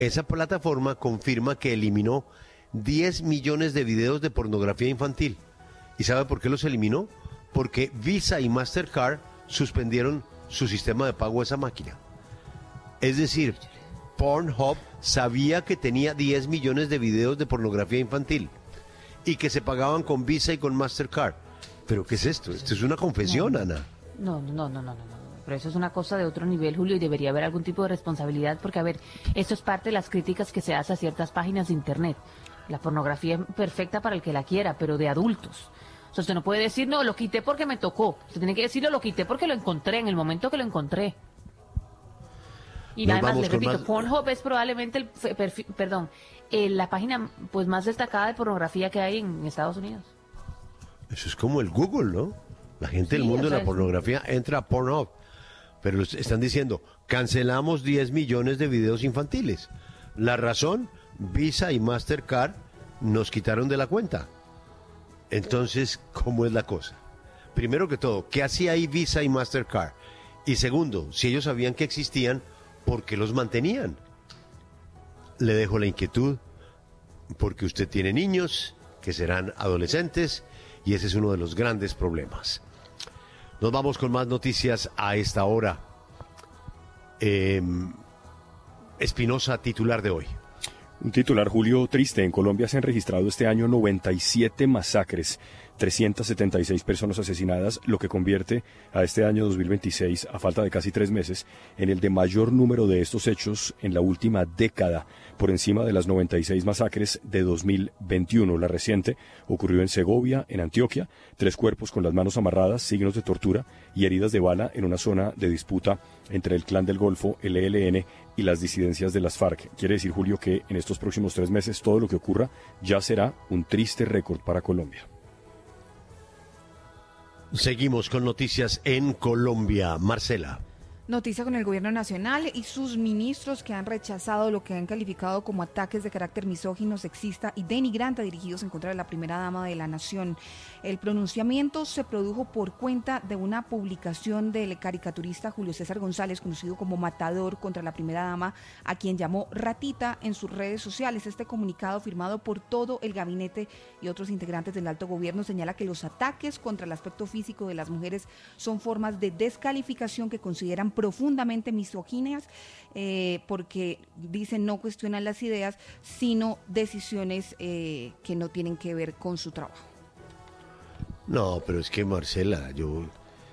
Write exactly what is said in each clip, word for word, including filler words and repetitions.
Esa plataforma confirma que eliminó diez millones de videos de pornografía infantil. ¿Y sabe por qué los eliminó? Porque Visa y Mastercard suspendieron su sistema de pago a esa máquina. Es decir, Pornhub sabía que tenía diez millones de videos de pornografía infantil y que se pagaban con Visa y con Mastercard. ¿Pero qué es esto? Esto es una confesión, no, Ana. No, no, no, no, no, no. Pero eso es una cosa de otro nivel, Julio, y debería haber algún tipo de responsabilidad, porque, a ver, esto es parte de las críticas que se hace a ciertas páginas de Internet. La pornografía es perfecta para el que la quiera, pero de adultos. O sea, usted no puede decir, no, lo quité porque me tocó. Usted tiene que decirlo, lo quité porque lo encontré, en el momento que lo encontré. Y Nos además, vamos le con repito, más- Pornhub es probablemente, el fe- perfi- perdón, eh, la página pues más destacada de pornografía que hay en Estados Unidos. Eso es como el Google, ¿no? La gente del Sí, mundo o de sea, la pornografía entra a Pornhub. Pero los- están diciendo, cancelamos diez millones de videos infantiles. La razón, Visa y Mastercard nos quitaron de la cuenta. Entonces, ¿cómo es la cosa? Primero que todo, ¿qué hacía ahí Visa y Mastercard? Y segundo, si ellos sabían que existían, ¿por qué los mantenían? Le dejo la inquietud, porque usted tiene niños que serán adolescentes y ese es uno de los grandes problemas. Nos vamos con más noticias a esta hora. Eh, Espinosa, titular de hoy. Un titular, Julio, triste. En Colombia se han registrado este año noventa y siete masacres, trescientas setenta y seis personas asesinadas, lo que convierte a este año dos mil veintiséis, a falta de casi tres meses, en el de mayor número de estos hechos en la última década, por encima de las noventa y seis masacres de dos mil veintiuno. La reciente ocurrió en Segovia, en Antioquia, tres cuerpos con las manos amarradas, signos de tortura y heridas de bala en una zona de disputa entre el Clan del Golfo, el E L N y las disidencias de las FARC. Quiere decir, Julio, que en estos próximos tres meses todo lo que ocurra ya será un triste récord para Colombia. Seguimos con noticias en Colombia. Marcela. Noticia con el gobierno nacional y sus ministros que han rechazado lo que han calificado como ataques de carácter misógino, sexista y denigrante dirigidos en contra de la primera dama de la nación. El pronunciamiento se produjo por cuenta de una publicación del caricaturista Julio César González, conocido como Matador, contra la primera dama, a quien llamó ratita en sus redes sociales. Este comunicado, firmado por todo el gabinete y otros integrantes del alto gobierno, señala que los ataques contra el aspecto físico de las mujeres son formas de descalificación que consideran profundamente misóginas, eh, porque dicen no cuestionan las ideas, sino decisiones eh, que no tienen que ver con su trabajo. No, pero es que Marcela, yo...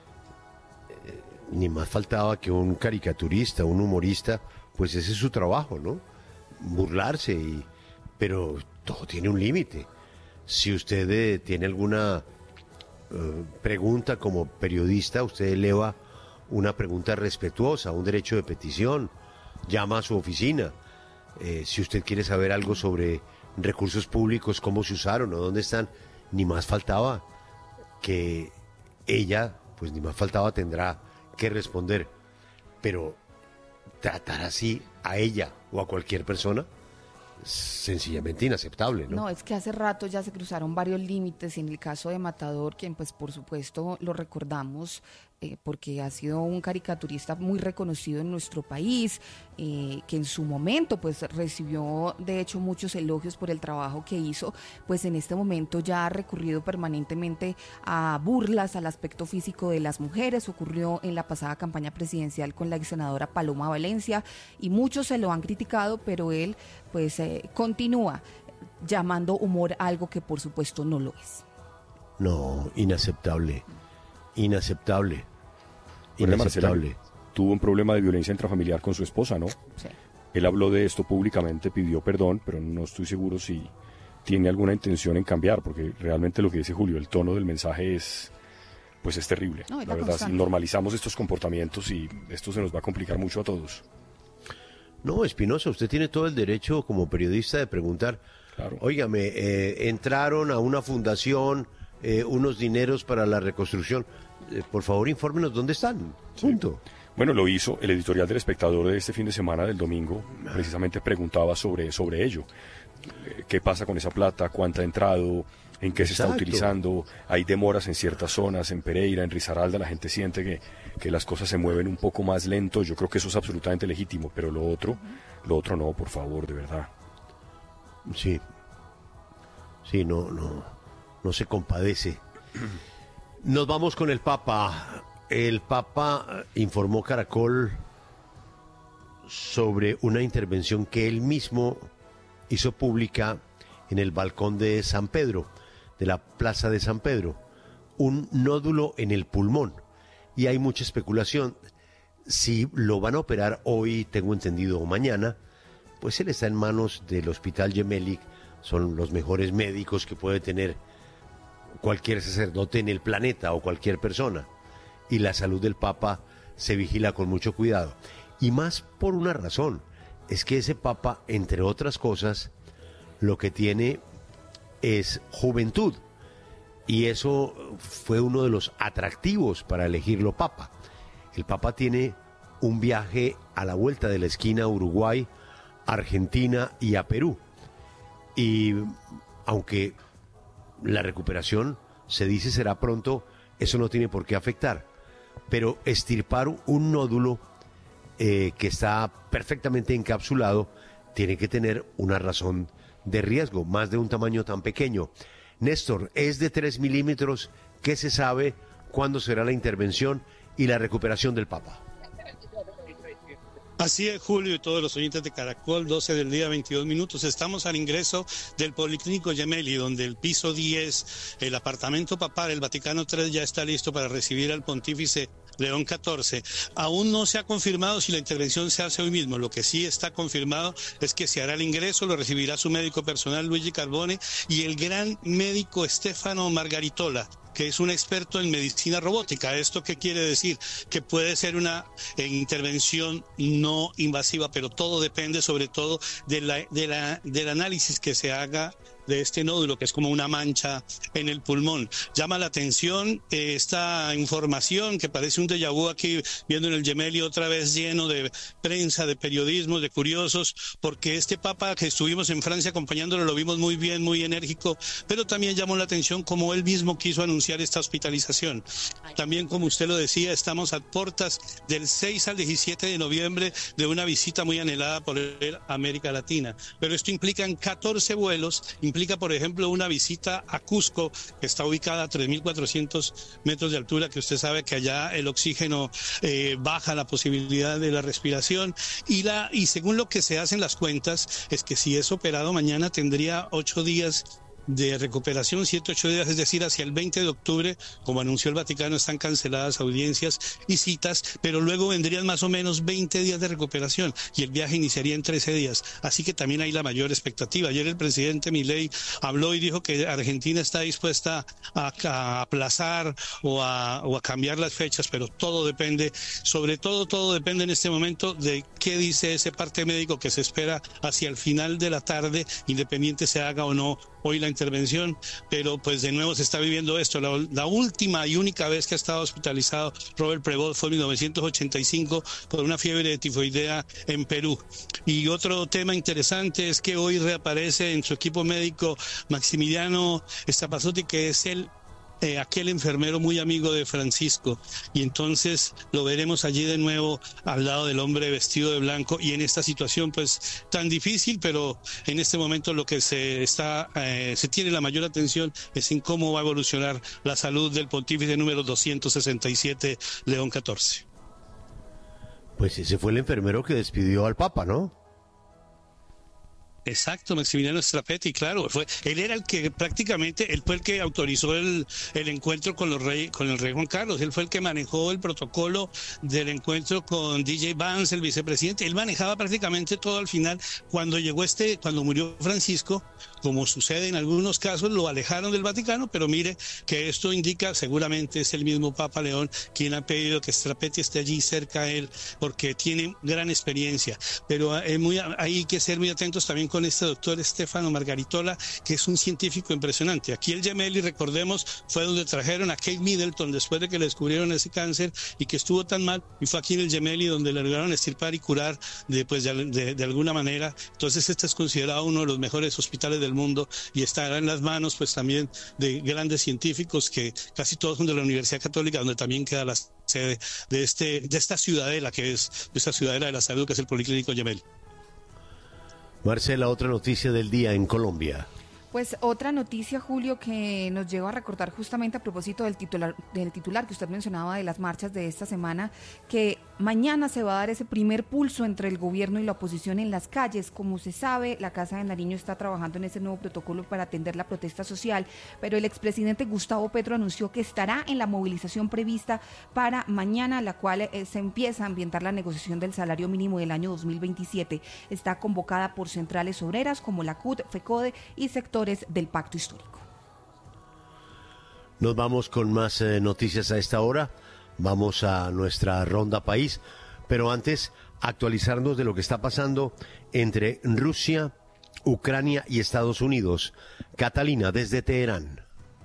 eh, ni más faltaba que un caricaturista, un humorista, pues ese es su trabajo, ¿no? Burlarse, y, pero todo tiene un límite. Si usted eh, tiene alguna eh, pregunta como periodista, usted eleva una pregunta respetuosa, un derecho de petición, llama a su oficina. Eh, si usted quiere saber algo sobre recursos públicos, cómo se usaron o dónde están, ni más faltaba que ella, pues ni más faltaba tendrá que responder. Pero tratar así a ella o a cualquier persona es sencillamente inaceptable, ¿no? No, es que hace rato ya se cruzaron varios límites. En el caso de Matador, quien pues por supuesto lo recordamos eh, porque ha sido un caricaturista muy reconocido en nuestro país, eh, que en su momento pues recibió de hecho muchos elogios por el trabajo que hizo, pues en este momento ya ha recurrido permanentemente a burlas al aspecto físico de las mujeres. Ocurrió en la pasada campaña presidencial con la ex senadora Paloma Valencia y muchos se lo han criticado, pero él pues eh, continúa llamando humor a algo que por supuesto no lo es. No, inaceptable, inaceptable, Bueno, Marcela, inaceptable. tuvo un problema de violencia intrafamiliar con su esposa, ¿no? Sí. Él habló de esto públicamente, pidió perdón, pero no estoy seguro si tiene alguna intención en cambiar, porque realmente lo que dice Julio, el tono del mensaje es, pues es terrible. No, es la la verdad, si constante. normalizamos estos comportamientos y esto se nos va a complicar mucho a todos. No, Espinosa, usted tiene todo el derecho como periodista de preguntar, Claro. óigame, eh, entraron a una fundación eh, unos dineros para la reconstrucción, eh, por favor infórmenos dónde están, punto. Bueno, lo hizo el editorial del Espectador de este fin de semana, del domingo, precisamente preguntaba sobre, sobre ello. Eh, ¿Qué pasa con esa plata? ¿Cuánta ha entrado? en qué se Exacto. está utilizando, hay demoras en ciertas zonas, en Pereira, en Risaralda, la gente siente que, que las cosas se mueven un poco más lento, yo creo que eso es absolutamente legítimo, pero lo otro, lo otro no, por favor, de verdad. Sí, sí, no, no, no se compadece. Nos vamos con el Papa. El Papa informó Caracol sobre una intervención que él mismo hizo pública en el balcón de San Pedro, de la Plaza de San Pedro, un nódulo en el pulmón. Y hay mucha especulación. Si lo van a operar hoy, tengo entendido, o mañana, pues él está en manos del Hospital Gemelli, son los mejores médicos que puede tener cualquier sacerdote en el planeta o cualquier persona. Y la salud del Papa se vigila con mucho cuidado. Y más por una razón, es que ese Papa, entre otras cosas, lo que tiene es juventud. Y eso fue uno de los atractivos para elegirlo Papa. El Papa tiene un viaje a la vuelta de la esquina a Uruguay, Argentina y a Perú. Y aunque la recuperación se dice será pronto, eso no tiene por qué afectar. Pero extirpar un nódulo eh, que está perfectamente encapsulado tiene que tener una razón de riesgo, más de un tamaño tan pequeño. Néstor, es de tres milímetros. ¿Qué se sabe? ¿Cuándo será la intervención y la recuperación del Papa? Así es, Julio, y todos los oyentes de Caracol, doce del día, veintidós minutos. Estamos al ingreso del Policlínico Gemelli, donde el piso diez, el apartamento papal, el Vaticano tres, ya está listo para recibir al pontífice León catorce. Aún no se ha confirmado si la intervención se hace hoy mismo. Lo que sí está confirmado es que se hará el ingreso, lo recibirá su médico personal Luigi Carbone y el gran médico Stefano Margaritola, que es un experto en medicina robótica. ¿Esto qué quiere decir? Que puede ser una eh, intervención no invasiva, pero todo depende sobre todo de la, de la, del análisis que se haga de este nódulo, que es como una mancha en el pulmón. Llama la atención eh, esta información que parece un déjà vu aquí, viendo en el Gemelli otra vez lleno de prensa, de periodismo, de curiosos, porque este Papa que estuvimos en Francia acompañándolo lo vimos muy bien, muy enérgico, pero también llamó la atención como él mismo quiso anunciar esta hospitalización. También, como usted lo decía, estamos a puertas del seis al diecisiete de noviembre de una visita muy anhelada por él a América Latina. Pero esto implica en catorce vuelos, implica Implica, por ejemplo, una visita a Cusco, que está ubicada a tres mil cuatrocientos metros de altura, que usted sabe que allá el oxígeno eh, baja la posibilidad de la respiración. Y, la, y según lo que se hacen las cuentas, es que si es operado mañana tendría ocho días de recuperación, siete, ocho días, es decir, hacia el veinte de octubre, como anunció el Vaticano, están canceladas audiencias y citas, pero luego vendrían más o menos veinte días de recuperación y el viaje iniciaría en trece días, así que también hay la mayor expectativa. Ayer el presidente Milei habló y dijo que Argentina está dispuesta a, a aplazar o a, o a cambiar las fechas, pero todo depende, sobre todo todo depende en este momento de qué dice ese parte médico que se espera hacia el final de la tarde, independiente se haga o no hoy la intervención, pero pues de nuevo se está viviendo esto. La, la última y única vez que ha estado hospitalizado Robert Prevost fue en mil novecientos ochenta y cinco por una fiebre de tifoidea en Perú. Y otro tema interesante es que hoy reaparece en su equipo médico Maximiliano Stapazzotti, que es el Eh, aquel enfermero muy amigo de Francisco, y entonces lo veremos allí de nuevo al lado del hombre vestido de blanco y en esta situación pues tan difícil, pero en este momento lo que se está eh, se tiene la mayor atención es en cómo va a evolucionar la salud del pontífice número doscientos sesenta y siete, León catorce. Pues ese fue el enfermero que despidió al Papa, ¿no? Exacto, Maximiliano Strapetti, claro, fue, él era el que prácticamente, él fue el que autorizó el, el encuentro con los rey, con el rey Juan Carlos, él fue el que manejó el protocolo del encuentro con D J Vance, el vicepresidente, él manejaba prácticamente todo al final. Cuando llegó este, cuando murió Francisco, como sucede en algunos casos, lo alejaron del Vaticano, pero mire que esto indica, seguramente es el mismo Papa León quien ha pedido que Strapetti esté allí cerca a él, porque tiene gran experiencia, pero es muy, hay que ser muy atentos también con con este doctor Stefano Margaritola, que es un científico impresionante. Aquí el Gemelli, recordemos, fue donde trajeron a Kate Middleton después de que le descubrieron ese cáncer y que estuvo tan mal, y fue aquí en el Gemelli donde le lograron extirpar y curar de, pues, de, de, de alguna manera. Entonces este es considerado uno de los mejores hospitales del mundo y estará en las manos pues también de grandes científicos que casi todos son de la Universidad Católica, donde también queda la sede de, este, de esta ciudadela que es, esta ciudadela de la salud que es el Policlínico Gemelli. Marcela, otra noticia del día en Colombia. Pues otra noticia, Julio, que nos lleva a recordar justamente a propósito del titular, del titular que usted mencionaba de las marchas de esta semana, que mañana se va a dar ese primer pulso entre el gobierno y la oposición en las calles. Como se sabe, la Casa de Nariño está trabajando en ese nuevo protocolo para atender la protesta social, pero el expresidente Gustavo Petro anunció que estará en la movilización prevista para mañana, la cual eh, se empieza a ambientar la negociación del salario mínimo del año dos mil veintisiete. Está convocada por centrales obreras como la C U T, FECODE y sectores del Pacto Histórico. Nos vamos con más eh, noticias a esta hora. Vamos a nuestra ronda país, pero antes actualizarnos de lo que está pasando entre Rusia, Ucrania y Estados Unidos. Catalina, desde Teherán.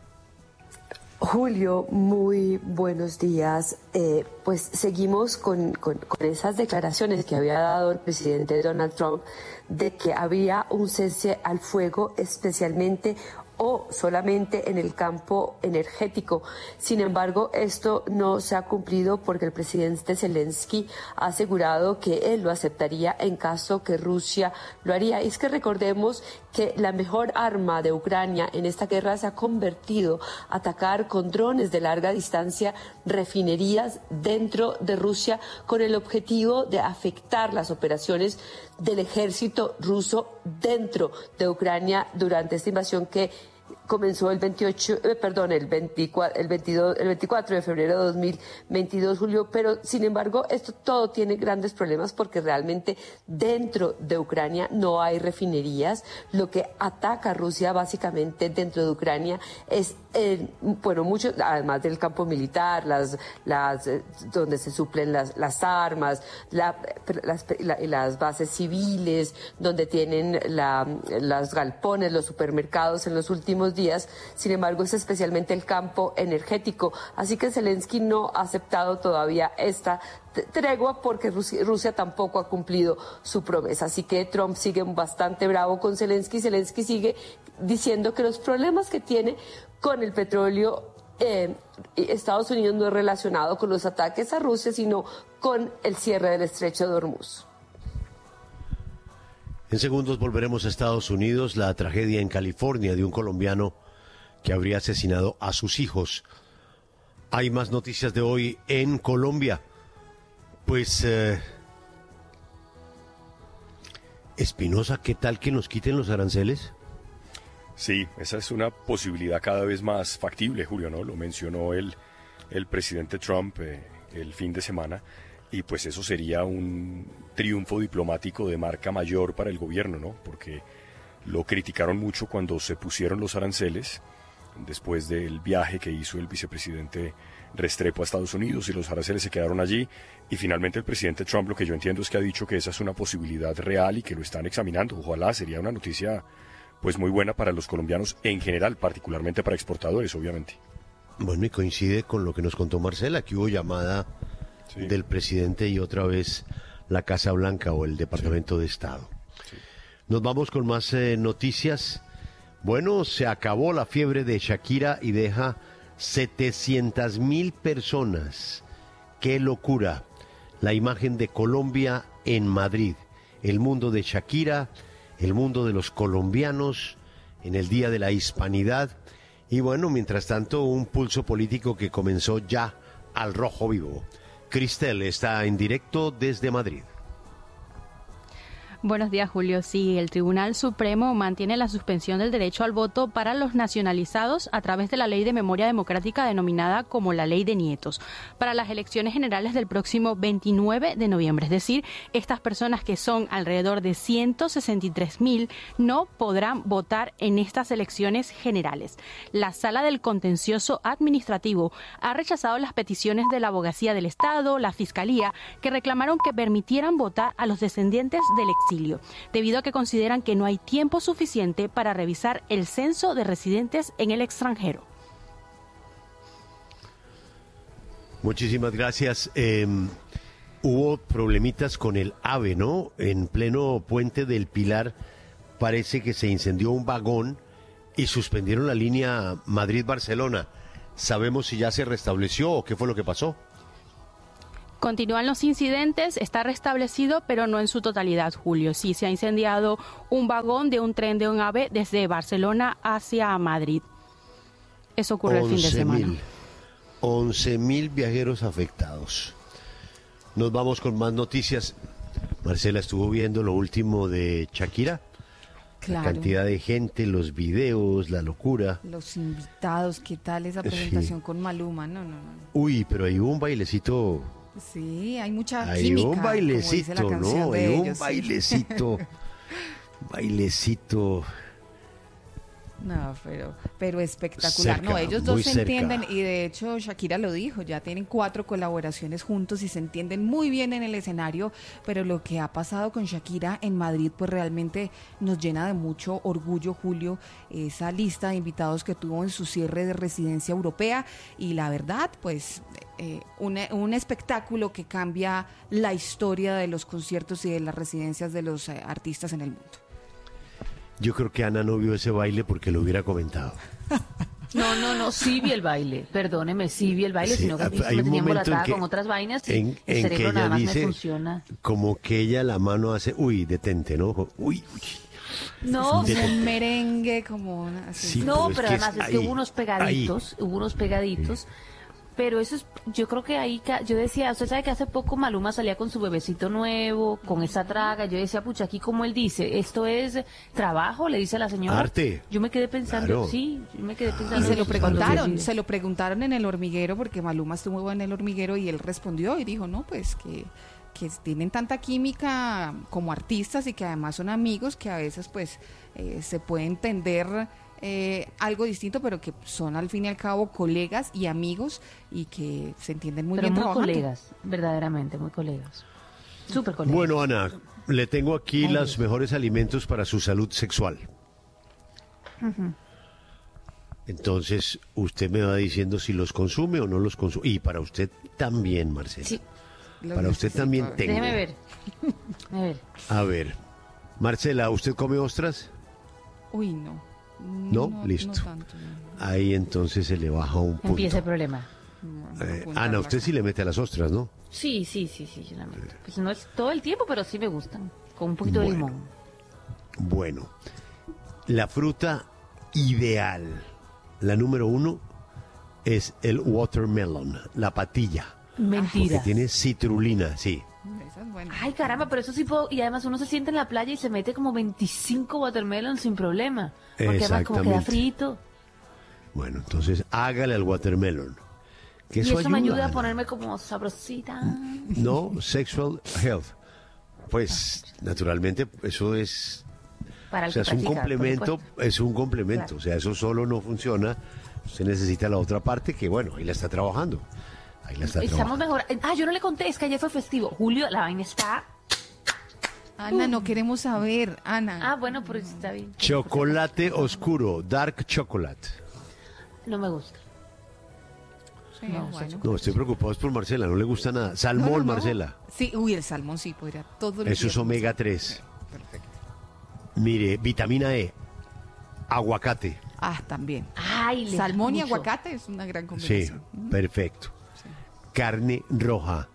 Julio, muy buenos días. Eh, pues seguimos con, con, con esas declaraciones que había dado el presidente Donald Trump de que había un cese al fuego, especialmente o solamente en el campo energético. Sin embargo, esto no se ha cumplido porque el presidente Zelensky ha asegurado que él lo aceptaría en caso que Rusia lo haría. Y es que recordemos que la mejor arma de Ucrania en esta guerra se ha convertido a atacar con drones de larga distancia refinerías dentro de Rusia con el objetivo de afectar las operaciones del ejército ruso dentro de Ucrania durante esta invasión que comenzó el veintiocho, eh, perdón, el veinticuatro, el veintidós, el veinticuatro de febrero de dos mil veintidós, Julio, pero sin embargo esto todo tiene grandes problemas porque realmente dentro de Ucrania no hay refinerías. Lo que ataca Rusia básicamente dentro de Ucrania es, eh, bueno, mucho, además del campo militar, las, las, eh, donde se suplen las, las armas, la, las, la, las bases civiles, donde tienen la, las galpones, los supermercados en los últimos días. Sin embargo, es especialmente el campo energético. Así que Zelensky no ha aceptado todavía esta tregua porque Rusia, Rusia tampoco ha cumplido su promesa. Así que Trump sigue bastante bravo con Zelensky. Zelensky sigue diciendo que los problemas que tiene con el petróleo eh, Estados Unidos no es relacionado con los ataques a Rusia, sino con el cierre del estrecho de Hormuz. En segundos volveremos a Estados Unidos, la tragedia en California de un colombiano que habría asesinado a sus hijos. Hay más noticias de hoy en Colombia. Pues, eh, Espinosa, ¿qué tal que nos quiten los aranceles? Sí, esa es una posibilidad cada vez más factible, Julio, ¿no? Lo mencionó el, el presidente Trump eh, el fin de semana. Y pues eso sería un triunfo diplomático de marca mayor para el gobierno, ¿no? Porque lo criticaron mucho cuando se pusieron los aranceles, después del viaje que hizo el vicepresidente Restrepo a Estados Unidos, y los aranceles se quedaron allí. Y finalmente el presidente Trump, lo que yo entiendo es que ha dicho que esa es una posibilidad real y que lo están examinando. Ojalá, sería una noticia pues muy buena para los colombianos en general, particularmente para exportadores, obviamente. Bueno, y coincide con lo que nos contó Marcela, que hubo llamada Sí. del presidente y otra vez la Casa Blanca o el Departamento sí. de Estado. Sí. Nos vamos con más eh, noticias. Bueno, se acabó la fiebre de Shakira y deja setecientas mil personas. ¡Qué locura! La imagen de Colombia en Madrid. El mundo de Shakira, el mundo de los colombianos en el Día de la Hispanidad. Y bueno, mientras tanto, un pulso político que comenzó ya al rojo vivo. Cristel está en directo desde Madrid. Buenos días, Julio. Sí, el Tribunal Supremo mantiene la suspensión del derecho al voto para los nacionalizados a través de la Ley de Memoria Democrática denominada como la Ley de Nietos para las elecciones generales del próximo veintinueve de noviembre. Es decir, estas personas, que son alrededor de ciento sesenta y tres mil, no podrán votar en estas elecciones generales. La Sala del Contencioso Administrativo ha rechazado las peticiones de la Abogacía del Estado, la Fiscalía, que reclamaron que permitieran votar a los descendientes del exilio domicilio, debido a que consideran que no hay tiempo suficiente para revisar el censo de residentes en el extranjero. Muchísimas gracias. Eh, hubo problemitas con el AVE, ¿no? En pleno puente del Pilar parece que se incendió un vagón y suspendieron la línea Madrid-Barcelona. ¿Sabemos si ya se restableció o qué fue lo que pasó? Continúan los incidentes, está restablecido, pero no en su totalidad, Julio. Sí, se ha incendiado un vagón de un tren de un AVE desde Barcelona hacia Madrid. Eso ocurrió el fin de semana. once mil viajeros afectados. Nos vamos con más noticias. Marcela, ¿estuvo viendo lo último de Shakira? Claro. La cantidad de gente, los videos, la locura. Los invitados, ¿qué tal esa presentación sí. con Maluma? No, no, no. Uy, pero hay un bailecito. Sí, hay mucha hay química. Un bailecito, como dice la canción ¿no? de Hay ellos, un bailecito. Bailecito. No, pero, pero espectacular. Cerca, no, ellos dos se cerca. entienden y de hecho Shakira lo dijo, ya tienen cuatro colaboraciones juntos y se entienden muy bien en el escenario, pero lo que ha pasado con Shakira en Madrid pues realmente nos llena de mucho orgullo, Julio, esa lista de invitados que tuvo en su cierre de residencia europea y la verdad pues eh, un, un espectáculo que cambia la historia de los conciertos y de las residencias de los eh, artistas en el mundo. Yo creo que Ana no vio ese baile porque lo hubiera comentado. No, no, no, sí vi el baile, perdóneme, sí vi el baile, Sí, sino que hay me un tenía momento embolatada en que- con otras vainas y En, el en que cerebro nada ella más me dice, funciona. como que ella la mano hace, uy, detente, ¿no? Uy, uy. No, De- Como un merengue, como una... así. Sí, no, pero pero, es que es además es que ahí, hubo unos pegaditos, hubo unos pegaditos, pero eso es, yo creo que ahí, ca- yo decía, usted sabe que hace poco Maluma salía con su bebecito nuevo, con esa traga, yo decía, pucha, aquí como él dice, esto es trabajo, le dice a la señora. Arte. Yo me quedé pensando, Claro. sí, yo me quedé Y pensando. se lo eso cuando preguntaron, yo- se lo preguntaron en el hormiguero porque Maluma estuvo en el hormiguero y él respondió y dijo, no, pues que, que tienen tanta química como artistas y que además son amigos que a veces pues eh, se puede entender eh, algo distinto, pero que son al fin y al cabo colegas y amigos y que se entienden muy Pero bien muy trabajando. colegas, verdaderamente, muy colegas. Súper colegas. Bueno, Ana, le tengo aquí Ay, los Dios. mejores alimentos para su salud sexual. Entonces, usted me va diciendo si los consume o no los consume. Y para usted también, Marcela. Sí, Los Para usted necesito. también tengo. déjeme ver. A ver. A ver, Marcela, ¿usted come ostras? Uy, no. No, listo. tanto, no. Ahí entonces se le baja un punto. Empieza el problema. No, no Eh, apuntar Ana, la usted cara. sí le mete a las ostras, ¿no? Sí, sí, sí, sí, yo la meto. Pues no es todo el tiempo, pero sí me gustan. Con un poquito de Bueno. limón. Bueno, la fruta ideal, la número uno, es el watermelon, la patilla. Porque Mentira. tiene citrulina, sí. Esa es buena. Ay, caramba, pero eso sí puedo. Y además uno se siente en la playa y se mete como veinticinco watermelon sin problema. Porque además como queda Exactamente. frito. Bueno, entonces hágale al watermelon. Que Y eso, eso me ayuda a Ana. ponerme como sabrosita. No, sexual health. Pues, naturalmente, eso es... Para O el sea, que es un practica, por complemento, supuesto. es un complemento. Claro. O sea, eso solo no funciona. Usted necesita la otra parte que, bueno, ahí la está trabajando. Ahí la está Estamos trabajando. mejor. Ah, yo no le conté, es que ayer fue festivo. Julio, la vaina está. Ana, no queremos saber, Ana. Ah, bueno, pero está bien. Chocolate oscuro, dark chocolate. No me gusta. Sí, no, bueno. No, estoy preocupado es por Marcela, no le gusta nada. Salmón, No, no, no. Marcela. Sí, uy, el salmón sí podría todo. Eso es omega tres. Perfecto. Mire, vitamina E, aguacate. Ah, también. Ay, le Salmón y mucho. aguacate es una gran Sí, combinación. perfecto. Carne roja.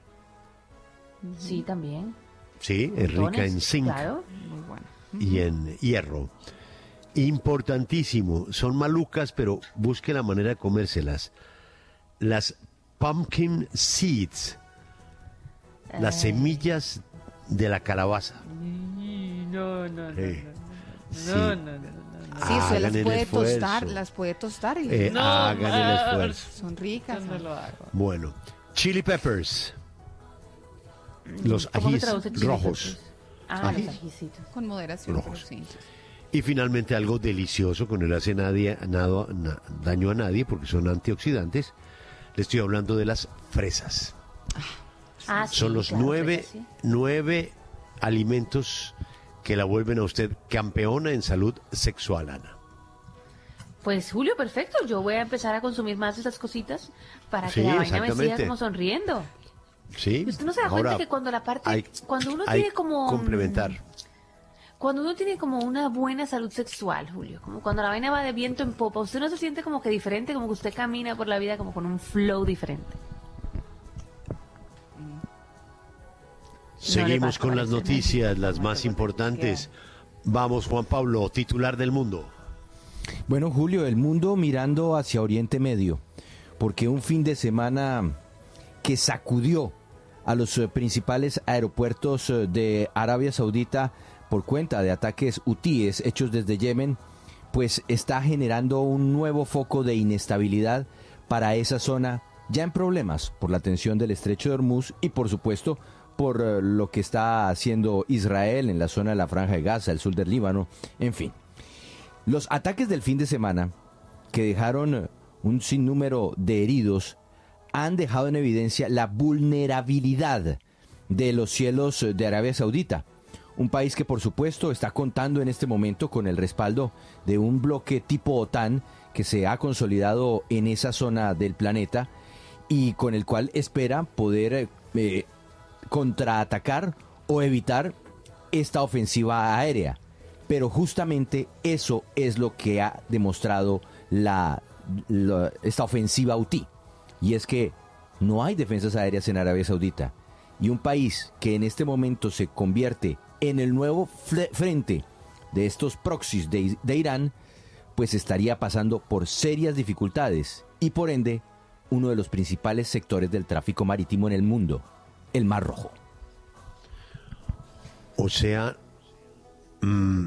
Sí, también. Sí, es rica Montones, en zinc Claro. Muy bueno. y en hierro. Importantísimo, son malucas, pero busque la manera de comérselas. Las pumpkin seeds, las semillas de la calabaza. No, no, no. Sí. Sí. No, no, no, no. Sí, usted las Hagan el puede esfuerzo. tostar, las puede tostar y Eh, No hagan el más. esfuerzo. son ricas. Yo no lo hago. Bueno, chili peppers, los ¿Cómo se ajís traduce chili rojos. peppers? Ah, Ajís. los ajicitos. Con moderación, Rojos. pero sí. Y finalmente algo delicioso que no le hace nadie, nada, na- daño a nadie porque son antioxidantes. Le estoy hablando de las fresas. Ah, sí, Son los claro, nueve, fresas, sí. nueve alimentos que la vuelven a usted campeona en salud sexual, Ana? Pues Julio, perfecto. Yo voy a empezar a consumir más de esas cositas para que Sí, la vaina me exactamente. siga como sonriendo. Sí. Y usted no se da Ahora, cuenta que cuando la parte, hay- cuando uno hay tiene como complementar. Cuando uno tiene como una buena salud sexual, Julio, como cuando la vaina va de viento en popa, usted no se siente como que diferente, como que usted camina por la vida como con un flow diferente. Seguimos pasa, con las parece, ¿no? noticias, las más importantes. Vamos, Juan Pablo, titular del mundo. Bueno, Julio, el mundo mirando hacia Oriente Medio, porque un fin de semana que sacudió a los eh, principales aeropuertos eh, de Arabia Saudita por cuenta de ataques hutíes hechos desde Yemen, pues está generando un nuevo foco de inestabilidad para esa zona, ya en problemas por la tensión del estrecho de Hormuz y por supuesto por eh, lo que está haciendo Israel en la zona de la Franja de Gaza, el sur del Líbano, en fin. Los ataques del fin de semana, que dejaron eh, un sinnúmero de heridos, han dejado en evidencia la vulnerabilidad de los cielos eh, de Arabia Saudita. Un país que por supuesto está contando en este momento con el respaldo de un bloque tipo OTAN que se ha consolidado en esa zona del planeta y con el cual espera poder eh, contraatacar o evitar esta ofensiva aérea. Pero justamente eso es lo que ha demostrado la, la, esta ofensiva hutí. Y es que no hay defensas aéreas en Arabia Saudita. Y un país que en este momento se convierte en el nuevo frente de estos proxies de, de Irán, pues estaría pasando por serias dificultades y por ende uno de los principales sectores del tráfico marítimo en el mundo, el Mar Rojo. O sea, mmm,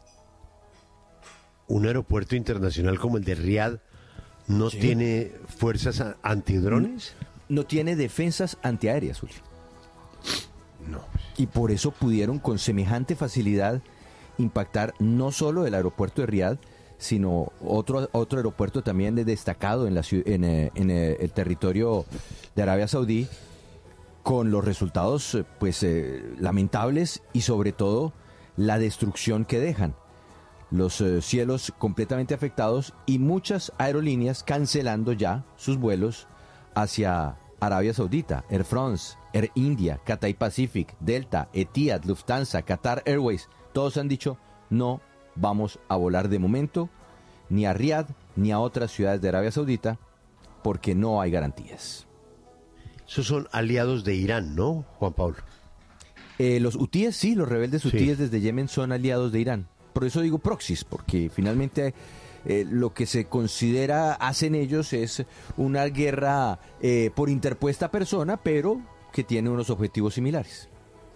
un aeropuerto internacional como el de Riad no sí. tiene fuerzas a- antidrones. No, no tiene defensas antiaéreas, Julio. No. Y por eso pudieron con semejante facilidad impactar no solo el aeropuerto de Riad, sino otro otro aeropuerto también destacado en la en, en el territorio de Arabia Saudí, con los resultados pues eh, lamentables y sobre todo la destrucción que dejan. Los eh, cielos completamente afectados y muchas aerolíneas cancelando ya sus vuelos hacia Arabia Saudita. Air France, Air India, Cathay Pacific, Delta, Etihad, Lufthansa, Qatar Airways, todos han dicho no vamos a volar de momento ni a Riad ni a otras ciudades de Arabia Saudita porque no hay garantías. Esos son aliados de Irán, ¿no, Juan Pablo? Eh, los hutíes, sí, los rebeldes hutíes Sí. desde Yemen son aliados de Irán. Por eso digo proxies, porque finalmente eh, lo que se considera hacen ellos es una guerra eh, por interpuesta persona, pero que tiene unos objetivos similares.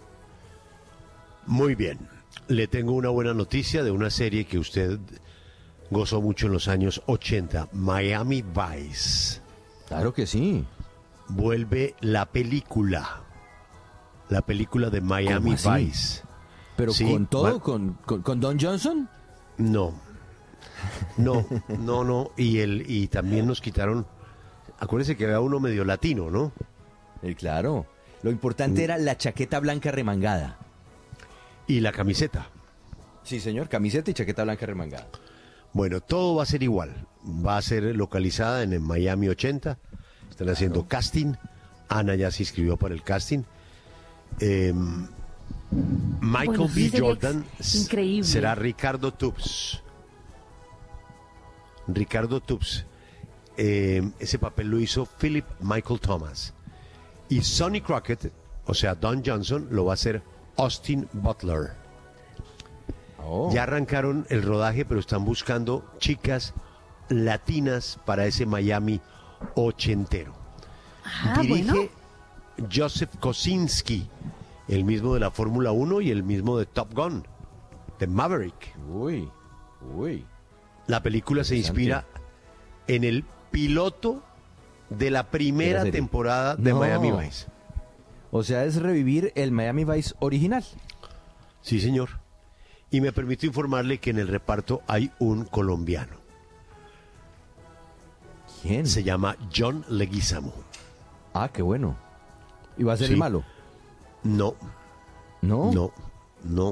Muy bien. Le tengo una buena noticia de una serie que usted gozó mucho en los años ochenta, Miami Vice. Claro que sí. Vuelve la película. La película de Miami ¿Cómo así? Vice. Pero Sí, con todo, va- con, con, con Don Johnson. No. No, no, no. Y el, y también nos quitaron. Acuérdese que había uno medio latino, ¿no? Eh, claro. Lo importante Mm. era la chaqueta blanca remangada. Y la camiseta. Sí, señor, camiseta y chaqueta blanca remangada. Bueno, todo va a ser igual. Va a ser localizada en el Miami ochenta. Están haciendo casting. Ana ya se inscribió para el casting. Eh, Michael Bueno, sí B. sería Jordan ex- increíble. será Ricardo Tubbs. Ricardo Tubbs. Eh, ese papel lo hizo Philip Michael Thomas. Y Sonny Crockett, o sea, Don Johnson, lo va a hacer Austin Butler. Oh. Ya arrancaron el rodaje, pero están buscando chicas latinas para ese Miami ochentero. Ah, Dirige bueno. Joseph Kosinski, el mismo de la Fórmula uno y el mismo de Top Gun, de Maverick. Uy, uy. La película se Interesante. inspira en el piloto de la De primera la serie. temporada de No. Miami Vice. O sea, es revivir el Miami Vice original. Sí, señor. Y me permito informarle que en el reparto hay un colombiano. ¿Quién? Se llama John Leguizamo. Ah, qué bueno. ¿Y va a ser Sí. el malo? No, ¿No? No, no.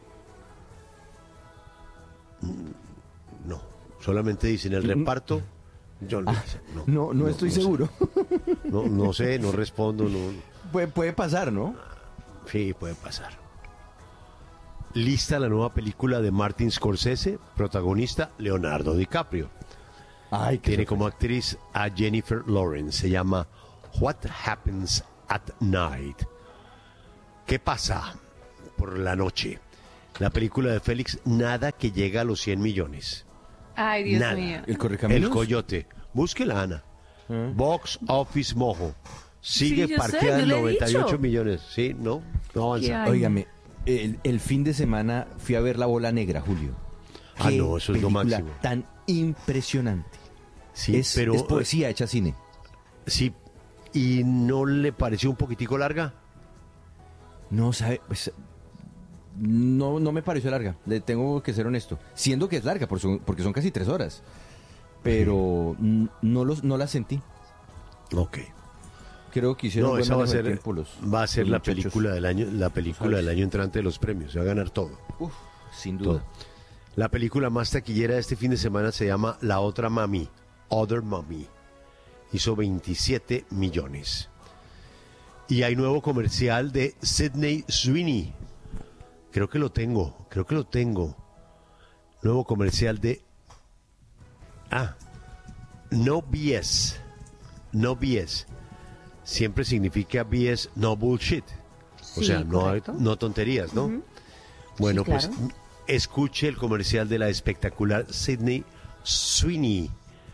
No, solamente dicen el reparto. John Ah, Leguizamo. No, no, no estoy sé. seguro. No, no sé, no respondo. No. Puede, puede pasar, ¿no? Sí, puede pasar. Lista la nueva película de Martin Scorsese, protagonista Leonardo DiCaprio. Ay, qué Tiene sorpresa. como actriz a Jennifer Lawrence. Se llama What Happens at Night. ¿Qué pasa por la noche? La película de Félix, nada que llega a los cien millones. Ay, Dios Nada. mío. ¿El Correcaminos? El Coyote. Búsquela, Ana. Box Office Mojo. Sigue Sí, yo sé, parqueada yo en le he noventa y ocho dicho. millones. Sí, no, no ¿Qué avanza. hay? Óigame, el, el fin de semana fui a ver La Bola Negra, Julio. Ah, Qué no, eso es lo película máximo. tan impresionante. Sí, es, pero es poesía hecha cine. sí, ¿y no le pareció un poquitico larga? No, sabe, pues, no, no me pareció larga, le tengo que ser honesto. Siendo que es larga, por su- porque son casi tres horas. Pero mm, no, los, no la sentí. Ok. Creo que hicieron No, buen esa va a manejo de ser, tiempo los- va a ser los la muchachos. película del año, la película del año entrante de los premios. Se va a ganar todo. Uf, sin todo. duda. La película más taquillera de este fin de semana se llama La Otra Mami, Other Mommy. Hizo veintisiete millones. Y hay nuevo comercial de Sydney Sweeney. Creo que lo tengo, creo que lo tengo. Nuevo comercial de... Ah, no B S. No B S. Siempre significa B S, no bullshit. O Sí, sea, no, hay- correcto. no tonterías, ¿no? Bueno, Sí, claro. pues escuche el comercial de la espectacular Sydney Sweeney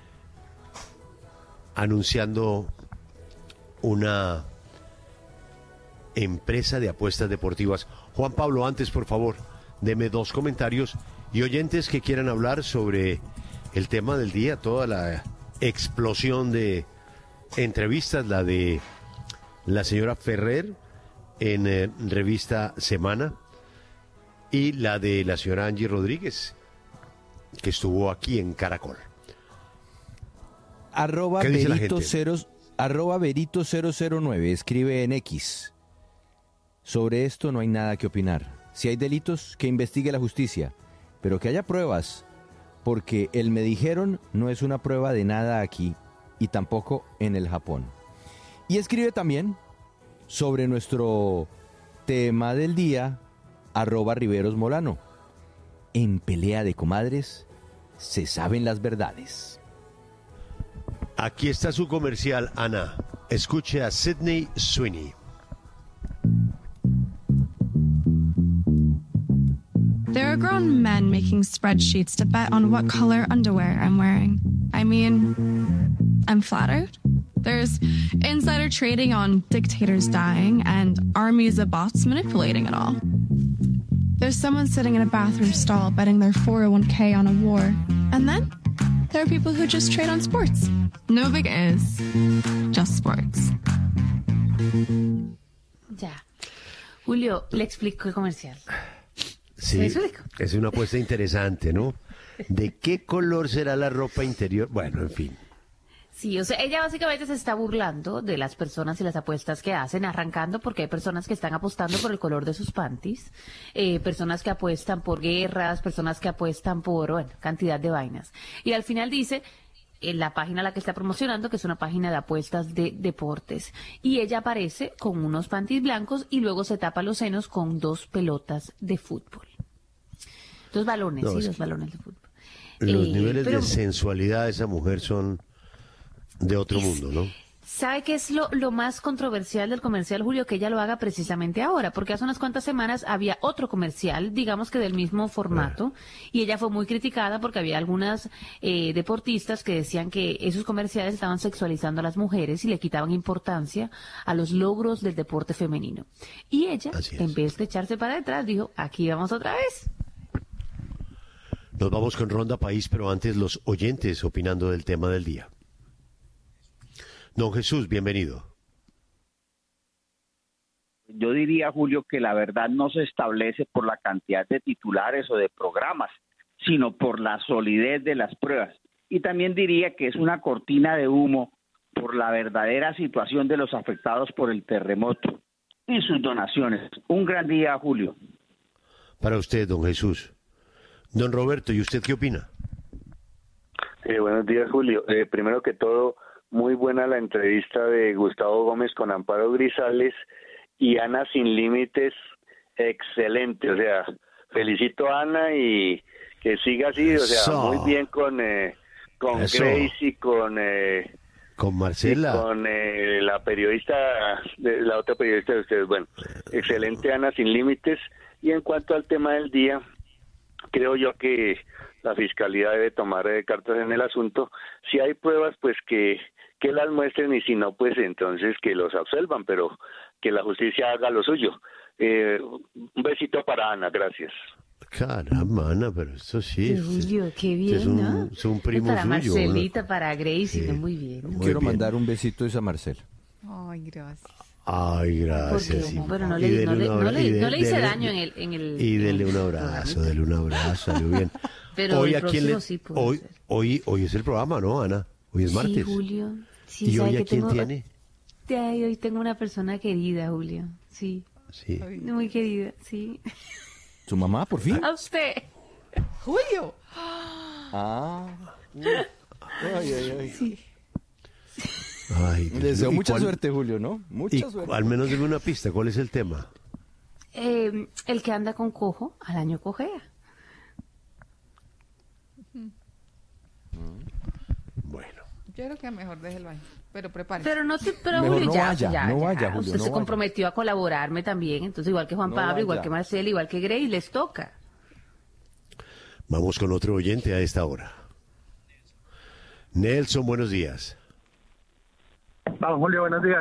anunciando una empresa de apuestas deportivas. Juan Pablo, antes, por favor, deme dos comentarios y oyentes que quieran hablar sobre el tema del día, toda la explosión de entrevistas, la de la señora Ferrer en eh, revista Semana y la de la señora Angie Rodríguez, que estuvo aquí en Caracol. Arroba ¿Qué dice la Berito, gente? cero, arroba Berito cero cero nueve, escribe en X. Sobre esto no hay nada que opinar. Si hay delitos, que investigue la justicia, pero que haya pruebas, porque el me dijeron no es una prueba de nada aquí y tampoco en el Japón. Y escribe también sobre nuestro tema del día, arroba Riveros Molano. En pelea de comadres se saben las verdades. Aquí está su comercial, Ana. Escuche a Sydney Sweeney. There are grown men making spreadsheets to bet on what color underwear I'm wearing. I mean, I'm flattered. There's insider trading on dictators dying and armies of bots manipulating it all. There's someone sitting in a bathroom stall betting their four oh one k on a war. And then there are people who just trade on sports. No big is, just sports. Ya. Julio, le explico el comercial. Sí, ¿Me explico? es una apuesta interesante, ¿no? ¿De qué color será la ropa interior? Bueno, en fin. Sí, o sea, ella básicamente se está burlando de las personas y las apuestas que hacen, arrancando porque hay personas que están apostando por el color de sus panties, eh, personas que apuestan por guerras, personas que apuestan por, bueno, cantidad de vainas. Y al final dice, en la página a la que está promocionando, que es una página de apuestas de deportes, y ella aparece con unos panties blancos y luego se tapa los senos con dos pelotas de fútbol. Dos balones, No, sí, es dos que balones de fútbol. Los Eh, niveles pero- de sensualidad de esa mujer son de otro mundo, ¿no? ¿Sabe qué es lo, lo más controversial del comercial, Julio? Que ella lo haga precisamente ahora, porque hace unas cuantas semanas había otro comercial, digamos que del mismo formato, y ella fue muy criticada porque había algunas eh, deportistas que decían que esos comerciales estaban sexualizando a las mujeres y le quitaban importancia a los logros del deporte femenino. Y ella, Así es. en vez de echarse para detrás, dijo, aquí vamos otra vez. Nos vamos con Ronda País, pero antes los oyentes opinando del tema del día. Don Jesús, bienvenido. Yo diría, Julio, que la verdad no se establece por la cantidad de titulares o de programas, sino por la solidez de las pruebas. Y también diría que es una cortina de humo por la verdadera situación de los afectados por el terremoto. y sus donaciones. Un gran día, Julio. Para usted, don Jesús. Don Roberto, ¿y usted qué opina? Eh, buenos días, Julio. Eh, primero que todo, muy buena la entrevista de Gustavo Gómez con Amparo Grisales y Ana Sin Límites, excelente. O sea, felicito a Ana y que siga así, o sea, Eso. muy bien con eh, con Eso. Grace y con eh, Con Marcela. y con eh, la periodista, de, la otra periodista de ustedes. Bueno, excelente Ana Sin Límites. Y en cuanto al tema del día, creo yo que la Fiscalía debe tomar eh, cartas en el asunto. Si hay pruebas, pues que, que las muestren, y si no, pues entonces que los absuelvan, pero que la justicia haga lo suyo. Eh, un besito para Ana, gracias. Caramba, Ana, pero eso sí. Qué Julio, qué bien, es un, ¿no? es un primo para suyo. Marcelita, ¿no? para Gracie, Sí. muy bien. Muy Quiero bien. mandar un besito a Marcela. Ay, gracias. Ay, gracias. Porque, sí. bueno, no Y le, dele no le, un no abra- le- y de- no le hice dele- daño en el, en el. Y dele en un el abrazo, programita. dele un abrazo, salió bien. Pero hoy el a quién próximo le, sí puede hoy, ser. hoy, hoy es el programa, ¿no, Ana? Hoy es martes. Sí, Julio. Sí, ¿Y ¿sabe hoy a que quién tengo? tiene? Ay, hoy tengo una persona querida, Julio. Sí, Sí. muy querida, sí. ¿Su mamá, por fin? A usted. Julio. Ah. Ay, ay, ay. Sí. Ay, Dios Les deseo mío. ¿Y mucha cuál- suerte, Julio, ¿no? Mucha Y suerte. al menos dime una pista, ¿cuál es el tema? Eh, el que anda con cojo, al año cojea. Bueno. Yo creo que mejor déjelo ahí. Pero prepárese. Pero no se, pero Mejor Julio, no ya, vaya, ya, no ya. vaya, Julio, Usted no se vaya. comprometió a colaborarme también, entonces igual que Juan No Pablo, igual vaya. que Marcela, igual que Grace, les toca. Vamos con otro oyente a esta hora. Nelson, buenos días. Vamos, Julio, buenos días.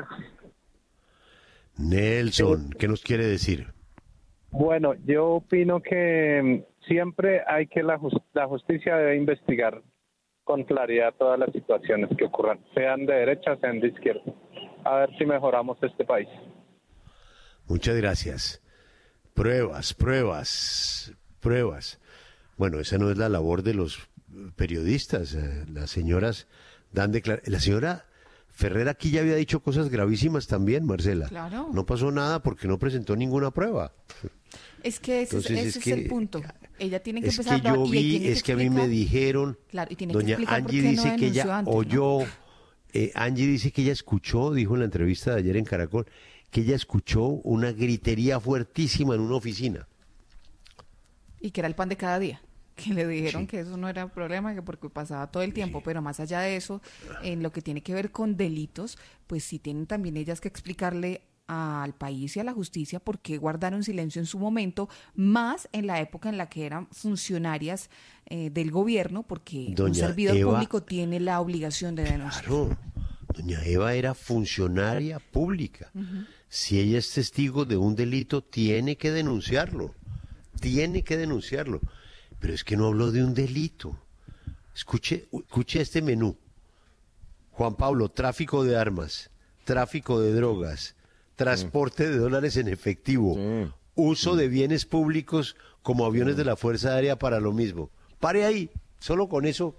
Nelson, ¿qué nos quiere decir? Bueno, yo opino que mm, siempre hay que la, jus- la justicia debe investigar con claridad todas las situaciones que ocurran, sean de derecha, sean de izquierda. A ver si mejoramos este país. Muchas gracias. Pruebas, pruebas, pruebas. Bueno, esa no es la labor de los periodistas. eh, Las señoras dan declaraciones. La señora Ferrer aquí ya había dicho cosas gravísimas también, Marcela. Claro. No pasó nada porque no presentó ninguna prueba. Es que ese, es- Entonces, ese es es, que- el punto. Ella tiene que Es empezar que a yo hablar y vi, tiene es que a mí me explicar- dijeron, Claro, y tiene que doña explicar por Angie qué no dice que denunció ella antes, ¿no? oyó, eh, Angie dice que ella escuchó, dijo en la entrevista de ayer en Caracol, que ella escuchó una gritería fuertísima en una oficina. Y que era el pan de cada día. Que le dijeron Sí. que eso no era problema, que porque pasaba todo el tiempo, pero más allá de eso, en lo que tiene que ver con delitos, pues sí tienen también ellas que explicarle al país y a la justicia por qué guardaron silencio en su momento, más en la época en la que eran funcionarias eh, del gobierno, porque un Doña servidor Eva- público tiene la obligación de denunciar. Claro, doña Eva era funcionaria pública. Si ella es testigo de un delito, tiene que denunciarlo. Tiene que denunciarlo. Pero es que no habló de un delito. Escuche, escuche este menú. Juan Pablo, tráfico de armas, tráfico de drogas, transporte de dólares en efectivo, Sí. uso de bienes públicos como aviones de la Fuerza Aérea para lo mismo. Pare ahí, solo con eso.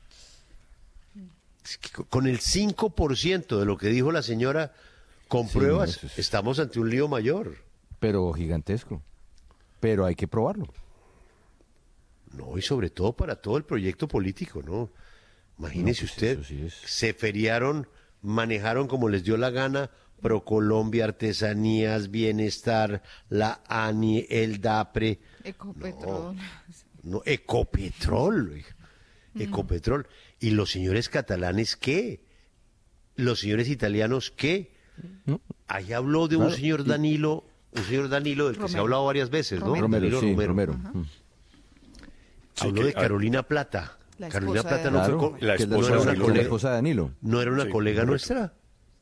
Es que co- Con el cinco por ciento de lo que dijo la señora, con Sí, pruebas, eso es- estamos ante un lío mayor. Pero gigantesco. Pero hay que probarlo. No, y sobre todo para todo el proyecto político, ¿no? Imagínese No, pues usted, eso sí es. se feriaron, manejaron como les dio la gana, Procolombia, Artesanías, Bienestar, la ANI, el DAPRE, Ecopetrol. no, Ecopetrol, oiga, Ecopetrol. ¿Y los señores catalanes qué? ¿Los señores italianos qué? No. Ahí habló de un Claro, señor y- Danilo, un señor Danilo del que se ha Romero. hablado varias veces, ¿no? Romero, Danilo sí, Romero. Romero. Mm. Sí, Habló que- de Carolina Plata. La Carolina esposa de Plata no fue, Claro, co- La que es la esposa no era de una esposa, Danilo la colega, esposa de Danilo. no era una Sí, colega correcto. nuestra.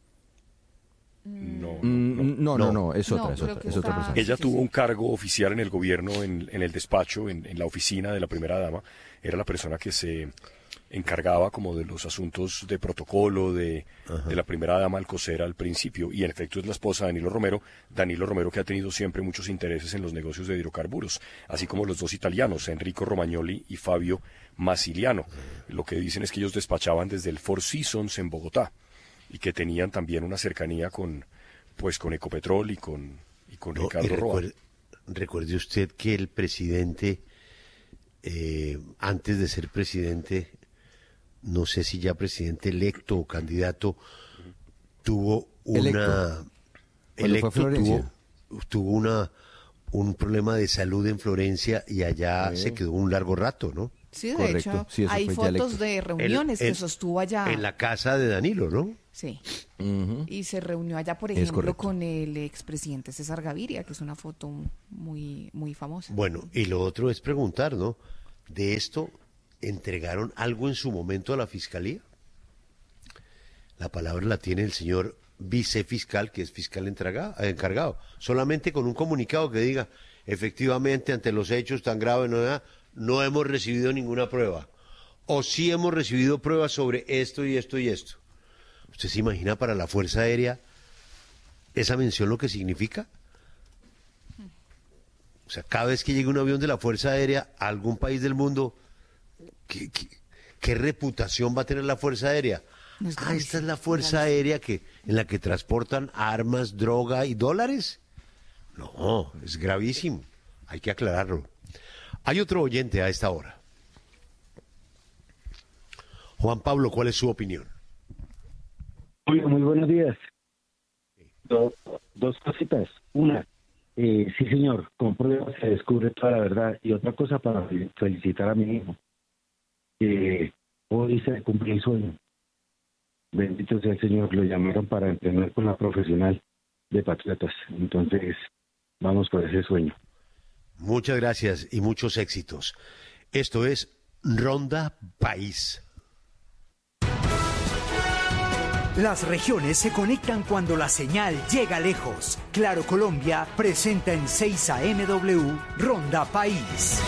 No, no, Mm, no. No, no, no, es No, otra, es creo otra, que es otra está- persona. Ella sí, tuvo sí. un cargo oficial en el gobierno, en, en el despacho, en, en la oficina de la primera dama. Era la persona que se encargaba como de los asuntos de protocolo de, de la primera dama Alcocer al principio. Y en efecto es la esposa de Danilo Romero. Danilo Romero que ha tenido siempre muchos intereses en los negocios de hidrocarburos. Así como los dos italianos, Enrico Romagnoli y Fabio Massiliano. Lo que dicen es que ellos despachaban desde el Four Seasons en Bogotá. Y que tenían también una cercanía con pues con Ecopetrol y con, y con No, Ricardo y Roa. recuerde, recuerde usted que el presidente, eh, antes de ser presidente, no sé si ya presidente electo o candidato, tuvo una... Electo. Electo, fue Florencia. tuvo, tuvo una, un problema de salud en Florencia y allá Sí. se quedó un largo rato, ¿no? Sí, de Correcto. hecho, Sí, eso hay fue ya fotos electo. de reuniones En- que en- sostuvo allá. En la casa de Danilo, ¿no? Sí. Ujú. Y se reunió allá, por Es ejemplo, correcto. con el expresidente César Gaviria, que es una foto muy, muy famosa. Bueno, y lo otro es preguntar, ¿no? De esto, ¿entregaron algo en su momento a la fiscalía? La palabra la tiene el señor vicefiscal, que es fiscal entrega- eh, encargado. Solamente con un comunicado que diga, efectivamente, ante los hechos tan graves, no, no hemos recibido ninguna prueba. O sí hemos recibido pruebas sobre esto y esto y esto. ¿Usted se imagina para la Fuerza Aérea esa mención lo que significa? O sea, cada vez que llegue un avión de la Fuerza Aérea a algún país del mundo, ¿qué, qué, qué reputación va a tener la Fuerza Aérea? No es Ah, gravísimo, esta es la es Fuerza gravísimo. Aérea que, en la que transportan armas, droga y dólares. No, es gravísimo. Hay que aclararlo. Hay otro oyente a esta hora. Juan Pablo, ¿cuál es su opinión? Muy, muy buenos días. Do- dos cositas. Una, eh, sí señor, con pruebas se descubre toda la verdad. Y otra cosa para fel- felicitar a mi hijo. Eh, hoy se cumple el sueño. Bendito sea el Señor, lo llamaron para entrenar con la profesional de Patriotas. Entonces, vamos por ese sueño. Muchas gracias y muchos éxitos. Esto es Ronda País. Las regiones se conectan cuando la señal llega lejos. Claro Colombia presenta en seis A M W Ronda País.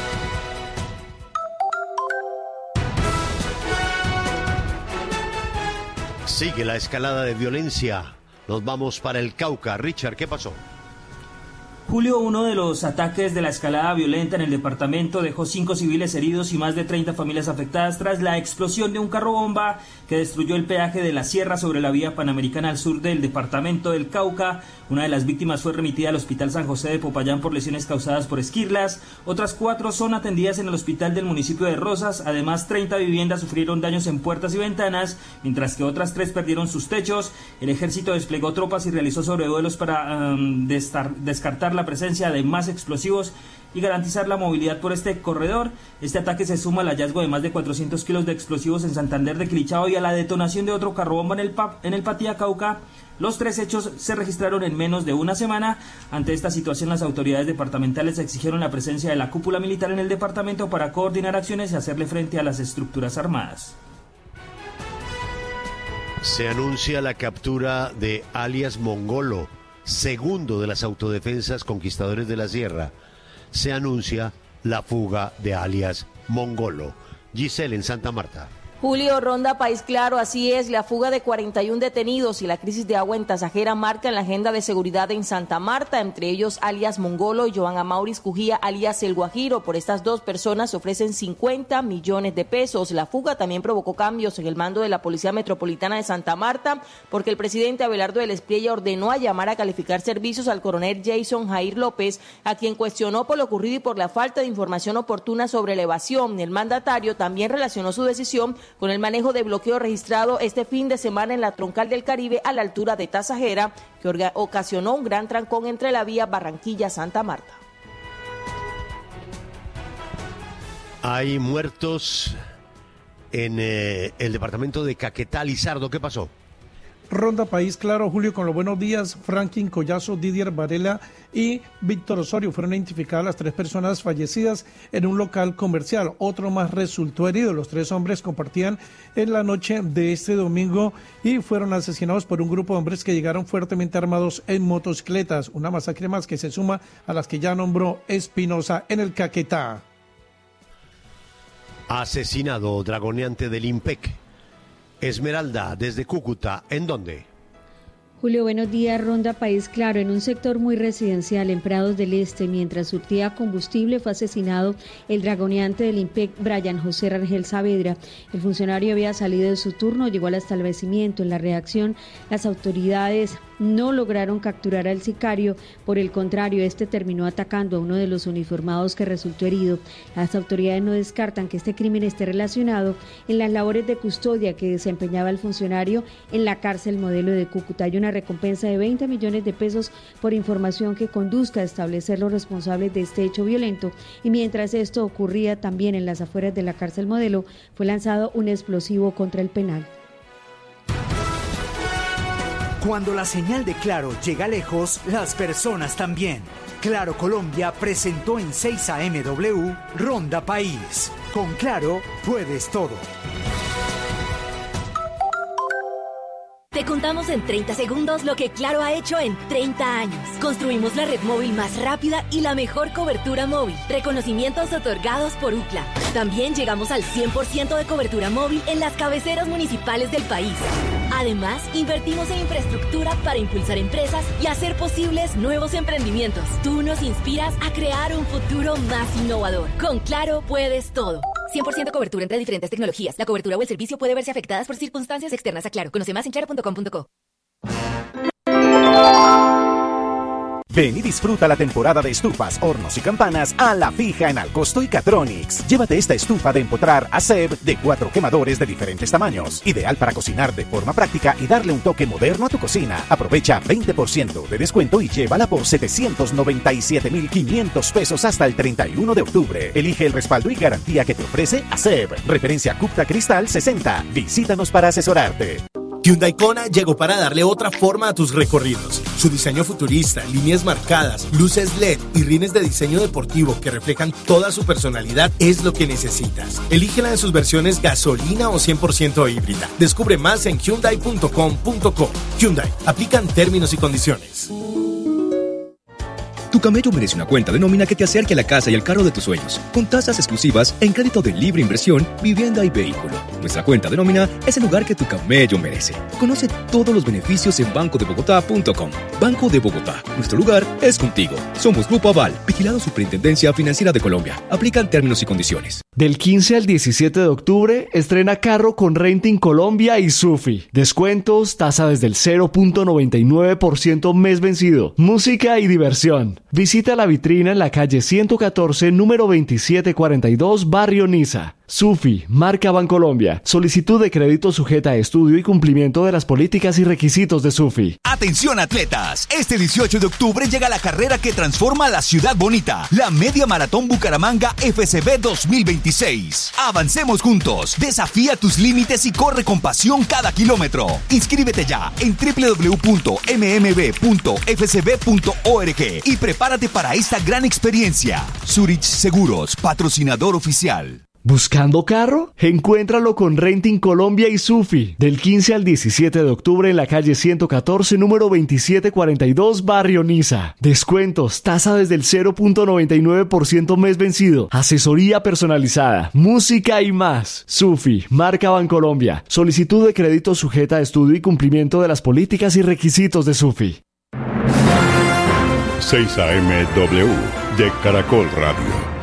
Sigue la escalada de violencia. Nos vamos para el Cauca. Richard, ¿qué pasó? Julio, uno de los ataques de la escalada violenta en el departamento dejó cinco civiles heridos y más de treinta familias afectadas tras la explosión de un carro bomba que destruyó el peaje de la Sierra sobre la vía panamericana al sur del departamento del Cauca. Una de las víctimas fue remitida al Hospital San José de Popayán por lesiones causadas por esquirlas. Otras cuatro son atendidas en el hospital del municipio de Rosas. Además, treinta viviendas sufrieron daños en puertas y ventanas, mientras que otras tres perdieron sus techos. El ejército desplegó tropas y realizó sobrevuelos para um, destar- descartar la presencia de más explosivos y garantizar la movilidad por este corredor. Este ataque se suma al hallazgo de más de cuatrocientos kilos de explosivos en Santander de Quilichao y a la detonación de otro carro bomba en el, P A P, en el Patía Cauca. Los tres hechos se registraron en menos de una semana. Ante esta situación, las autoridades departamentales exigieron la presencia de la cúpula militar en el departamento para coordinar acciones y hacerle frente a las estructuras armadas. Se anuncia la captura de alias Mongolo, segundo de las autodefensas conquistadores de la Sierra. Se anuncia la fuga de alias Mongolo. Giselle en Santa Marta. Julio, Ronda País Claro, así es, la fuga de cuarenta y uno detenidos y la crisis de agua en Tasajera marcan la agenda de seguridad en Santa Marta, entre ellos alias Mongolo y Joan Amauris Cujía, alias El Guajiro. Por estas dos personas se ofrecen cincuenta millones de pesos. La fuga también provocó cambios en el mando de la Policía Metropolitana de Santa Marta, porque el presidente Abelardo del Espriella ordenó a llamar a calificar servicios al coronel Jason Jair López, a quien cuestionó por lo ocurrido y por la falta de información oportuna sobre la evasión. El mandatario también relacionó su decisión con el manejo de bloqueo registrado este fin de semana en la troncal del Caribe a la altura de Tasajera, que orga- ocasionó un gran trancón entre la vía Barranquilla-Santa Marta. Hay muertos en eh, el departamento de Caquetá. Lizardo, ¿qué pasó? Ronda País Claro, Julio, con los buenos días. Franklin Collazo, Didier Varela y Víctor Osorio fueron identificadas las tres personas fallecidas en un local comercial. Otro más resultó herido. Los tres hombres compartían en la noche de este domingo y fueron asesinados por un grupo de hombres que llegaron fuertemente armados en motocicletas. Una masacre más que se suma a las que ya nombró Espinosa en el Caquetá. Asesinado dragoneante del IMPEC. Esmeralda, desde Cúcuta, ¿en dónde? Julio, buenos días. Ronda País Claro, en un sector muy residencial en Prados del Este, mientras surtía combustible, fue asesinado el dragoneante del IMPEC, Brian José Rangel Saavedra. El funcionario había salido de su turno, llegó al establecimiento. En la reacción, las autoridades no lograron capturar al sicario. Por el contrario, este terminó atacando a uno de los uniformados que resultó herido. Las autoridades no descartan que este crimen esté relacionado en las labores de custodia que desempeñaba el funcionario en la cárcel modelo de Cúcuta. Hay una recompensa de veinte millones de pesos por información que conduzca a establecer los responsables de este hecho violento. Y mientras esto ocurría, también en las afueras de la cárcel modelo fue lanzado un explosivo contra el penal. Cuando la señal de Claro llega lejos, las personas también. Claro Colombia presentó en seis A M W Ronda País. Con Claro puedes todo. Te contamos en treinta segundos lo que Claro ha hecho en treinta años. Construimos la red móvil más rápida y la mejor cobertura móvil. Reconocimientos otorgados por U C L A. También llegamos al cien por ciento de cobertura móvil en las cabeceras municipales del país. Además, invertimos en infraestructura para impulsar empresas y hacer posibles nuevos emprendimientos. Tú nos inspiras a crear un futuro más innovador. Con Claro puedes todo. cien por ciento cobertura entre diferentes tecnologías. La cobertura o el servicio puede verse afectadas por circunstancias externas a Claro. Conoce más en claro punto com punto co. Ven y disfruta la temporada de estufas, hornos y campanas a la fija en Alcosto y Catronics. Llévate esta estufa de empotrar ASEB de cuatro quemadores de diferentes tamaños. Ideal para cocinar de forma práctica y darle un toque moderno a tu cocina. Aprovecha veinte por ciento de descuento y llévala por setecientos noventa y siete mil quinientos pesos hasta el treinta y uno de octubre. Elige el respaldo y garantía que te ofrece ASEB. Referencia Cupta Cristal sesenta. Visítanos para asesorarte. Hyundai Kona llegó para darle otra forma a tus recorridos. Su diseño futurista, líneas marcadas, luces L E D y rines de diseño deportivo que reflejan toda su personalidad es lo que necesitas. Elígela en sus versiones gasolina o cien por ciento híbrida. Descubre más en hyundai punto com punto co. Hyundai, aplican términos y condiciones. Tu camello merece una cuenta de nómina que te acerque a la casa y al carro de tus sueños, con tasas exclusivas en crédito de libre inversión, vivienda y vehículo. Nuestra cuenta de nómina es el lugar que tu camello merece. Conoce todos los beneficios en banco de bogotá punto com. Banco de Bogotá, nuestro lugar es contigo. Somos Grupo Aval, vigilado Superintendencia Financiera de Colombia. Aplican términos y condiciones. Del quince al diecisiete de octubre, estrena carro con Renting Colombia y Sufi. Descuentos, tasa desde el cero punto noventa y nueve por ciento mes vencido. Música y diversión. Visita la vitrina en la calle ciento catorce, número veintisiete cuarenta y dos, Barrio Niza. Sufi, marca Bancolombia. Solicitud de crédito sujeta a estudio y cumplimiento de las políticas y requisitos de Sufi. Atención atletas, este dieciocho de octubre llega la carrera que transforma la ciudad bonita, la Media Maratón Bucaramanga F C B dos mil veintiséis. Avancemos juntos, desafía tus límites y corre con pasión cada kilómetro. Inscríbete ya en doble u doble u doble u punto eme eme be punto efe ce be punto org y prepárate para esta gran experiencia. Zurich Seguros, patrocinador oficial. ¿Buscando carro? Encuéntralo con Renting Colombia y Sufi. Del quince al diecisiete de octubre en la calle ciento catorce, número veintisiete cuarenta y dos, Barrio Niza. Descuentos, tasa desde el cero punto noventa y nueve por ciento mes vencido. Asesoría personalizada, música y más. Sufi, marca Bancolombia. Solicitud de crédito sujeta a estudio y cumplimiento de las políticas y requisitos de Sufi. seis A M W de Caracol Radio.